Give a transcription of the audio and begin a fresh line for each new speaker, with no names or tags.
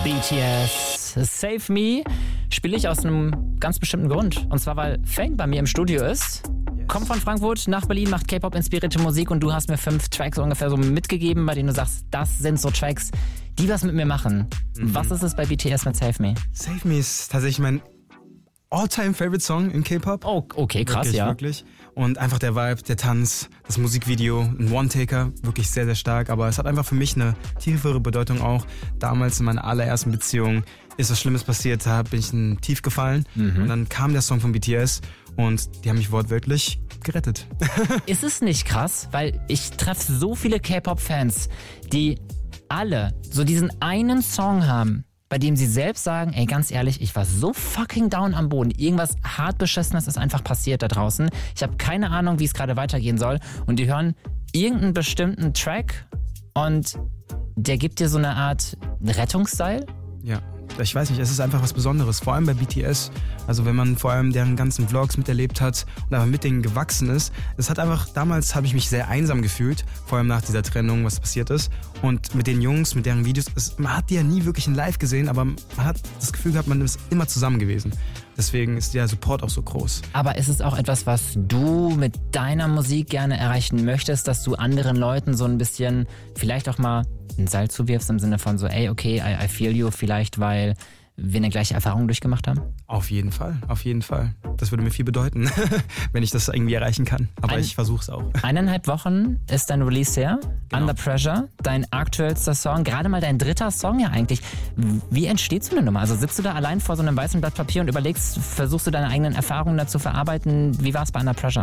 BTS Save Me spiele ich aus einem ganz bestimmten Grund. Und zwar, weil Fang bei mir im Studio ist. Kommt von Frankfurt nach Berlin, macht K-Pop-inspirierte Musik und du hast mir 5 Tracks ungefähr so mitgegeben, bei denen du sagst, das sind so Tracks, die was mit mir machen. Was ist es bei BTS mit Save Me?
Save Me ist tatsächlich mein All-Time-Favorite-Song in K-Pop.
Oh, okay, krass,
wirklich,
ja.
Wirklich. Und einfach der Vibe, der Tanz, das Musikvideo, ein One-Taker, wirklich sehr, sehr stark. Aber es hat einfach für mich eine tiefere Bedeutung auch. Damals in meiner allerersten Beziehung ist was Schlimmes passiert, da bin ich in Tief gefallen. Und dann kam der Song von BTS und die haben mich wortwörtlich gerettet.
Ist es nicht krass? Weil ich treffe so viele K-Pop-Fans, die alle so diesen einen Song haben, bei dem sie selbst sagen, ey, ganz ehrlich, ich war so fucking down am Boden. Irgendwas hart Beschissenes ist einfach passiert da draußen. Ich habe keine Ahnung, wie es gerade weitergehen soll. Und die hören irgendeinen bestimmten Track und der gibt dir so eine Art Rettungsseil.
Ja, ich weiß nicht, es ist einfach was Besonderes, vor allem bei BTS. Also wenn man vor allem deren ganzen Vlogs miterlebt hat und einfach mit denen gewachsen ist. Es hat einfach, damals habe ich mich sehr einsam gefühlt, vor allem nach dieser Trennung, was passiert ist. Und mit den Jungs, mit deren Videos, man hat die ja nie wirklich in live gesehen, aber man hat das Gefühl gehabt, man ist immer zusammen gewesen. Deswegen ist der Support auch so groß.
Aber ist es auch etwas, was du mit deiner Musik gerne erreichen möchtest, dass du anderen Leuten so ein bisschen vielleicht auch mal ein Seil zuwirfst im Sinne von so, ey, okay, I feel you, vielleicht weil wir eine gleiche Erfahrung durchgemacht haben?
Auf jeden Fall, auf jeden Fall. Das würde mir viel bedeuten, wenn ich das irgendwie erreichen kann. Aber ich versuche es auch.
1,5 Wochen ist dein Release her,
Genau.
Under Pressure, dein aktuellster Song, gerade mal dein 3. Song ja eigentlich. Wie entsteht so eine Nummer? Also sitzt du da allein vor so einem weißen Blatt Papier und überlegst, versuchst du deine eigenen Erfahrungen dazu verarbeiten? Wie war es bei Under Pressure?